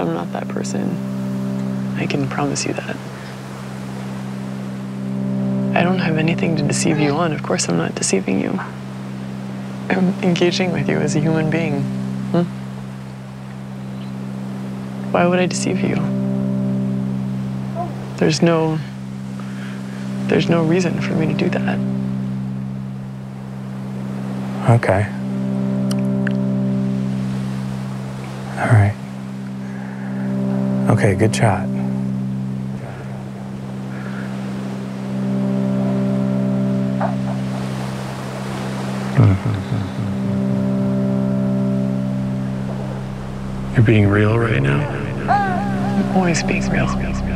I'm not that person. I can promise you that. I don't have anything to deceive you on. Of course I'm not deceiving you. I'm engaging with you as a human being. Why would I deceive you? There's no reason for me to do that. Okay. All right. Okay, good shot. You're being real right now. I'm always being real.